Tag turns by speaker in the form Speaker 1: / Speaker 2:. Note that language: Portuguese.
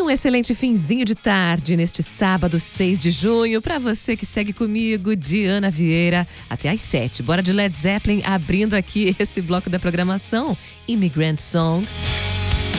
Speaker 1: um excelente finzinho de tarde neste sábado 6 de junho para você que segue comigo, Diana Vieira, até às 7. Bora de Led Zeppelin abrindo aqui esse bloco da programação Immigrant Song.